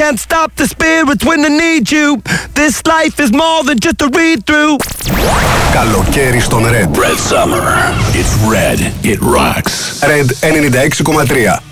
Can't stop the spirits when they need you. This life is more than just a read-through. Καλοκαίρι στον Red. Red Summer. It's red. It rocks. Red 96,3.